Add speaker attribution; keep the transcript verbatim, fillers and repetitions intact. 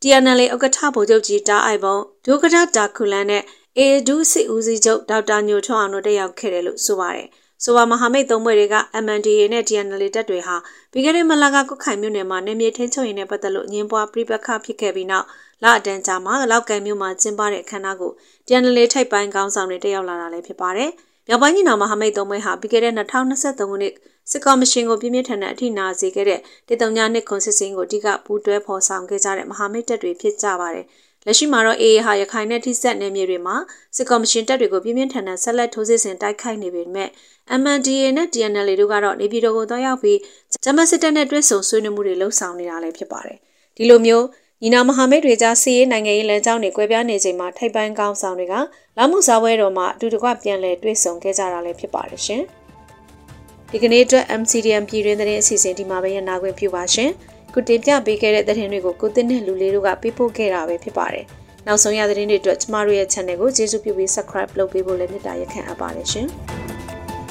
Speaker 1: T N L A ဥက္ကဋ္ဌဗိုလ်ချုပ်ကြီးတာအိုက်ဘုံဒုက္ကဋ္ဌတာခုလန်နဲ့ A ဒုစစ်ဦးစီးချုပ်ဒေါက်တာညိုထွန်းအောင်တို့တက်ရောက်ခဲ့တယ်လို့ဆိုပါတယ်။ဆိုပါမဟာမိတ်သုံးဘွဲ့တွေက M N D A နဲ့ T N L A တပ်တွေဟာပြီးခဲ့တဲ့မလကကုတ်ခိုင်မြို့နယ်မှာနေမြေထင်းချုပ်ရင်နဲ့ပတ်သက်လို့ညင်းပွားပြိပခဖြစ်ခဲ့ပြီးနောက်လအတန်းကြာမှာလောက်ကန်မြို့မှာကျင်းပတဲ့အခမ်းအနားကို T N L A ထိပ်ပိုင်းခေါင်းဆောင်တွေတက်ရောက်လာတာလည်းဖြစ်ပါတယ်။မြောက်ပိုင်းညီနောင်မဟာမိတ်သုံးဘွဲ့ဟာပြီးခဲ့တဲ့၂၀၂၃ခုနှစ်စစ်ကော်မရှင်ကိုပြင်းပြထန်တဲ့အထိနာစေခဲ့တဲ့တေတုံညာနှစ်ခွန်စစ်စင်းကိုအဓိကပူးတွဲဖော်ဆောင်ခဲ့ကြတဲ့မဟာမိတ်တပ်တွေဖြစ်ကြပါတယ်။လက်ရှိမှာတော့ A A ဟာရခိုင်နဲ့ထိစပ်နေမြေတွေမှာစစ်ကော်မရှင်တပ်တွေကိုပြင်းပြထန်တဲ့ဆက်လက်ထိုးစစ်ဆင်တိုက်ခိုက်နေပေမဲ့ M N D A နဲ့ T N L A တို့ကတော့နေပြည်တော်ကိုတွားရောက်ပြီးဂျမစစ်တပ်နဲ့တွဲဆုံဆွေးနွေးမှုတွေလှုပ်ဆောင်နေတာလည်းဖြစ်ပါတယ်။ဒီလိုမျိုးညီနောင်မဟာမိတ်တွေကြားစီးရေးနိုင်ငံရေးလမ်းကြောင်းတွေကွဲပြားနေချိန်မှာထိုက်ပန်းကောင်းဆောင်တွေကလာမှုစားပွဲတော်မှာအတူတကွပြန်လည်တွဲဆုံခဲ့ကြတာလည်းဖြစ်ပါတယ်ရှင်။ဒီကနေ့အတွက် M C D M ပြည်တွင်းသတင်းအစီအစဉ်ဒီမှာပဲရနာခွင့်ပြုပါရှင်။ခုတင်ပြပေးခဲ့တဲ့သတင်းတွေကိုကိုတင်နဲ့လူလေးတို့ကပေးပို့ခဲ့တာပဲဖြစ်ပါတယ်။နောက်ဆုံးရသတင်းတွေအတွက်ကျမတို့ရဲ့ channel ကိုကျေးဇူးပြုပြီး subscribe လုပ်ပေးဖို့လည်းမေတ္တာရပ်ခံအပ်ပါတယ်ရှင်။